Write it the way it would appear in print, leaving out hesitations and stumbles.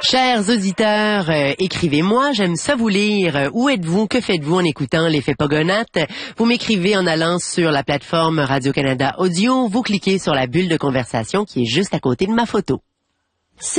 Chers auditeurs, écrivez-moi, j'aime ça vous lire. Où êtes-vous? Que faites-vous en écoutant l'effet Pogonates? Vous m'écrivez en allant sur la plateforme Radio-Canada Audio. Vous cliquez sur la bulle de conversation qui est juste à côté de ma photo.